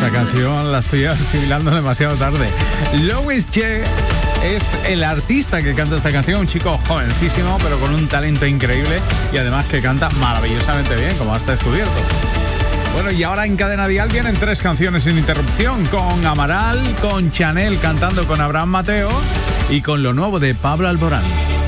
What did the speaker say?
Esta canción la estoy asimilando demasiado tarde. Louis Che es el artista que canta esta canción, un chico jovencísimo, pero con un talento increíble y además que canta maravillosamente bien, como has descubierto. Bueno, y ahora en Cadena Dial vienen 3 canciones sin interrupción, con Amaral, con Chanel cantando con Abraham Mateo y con lo nuevo de Pablo Alborán.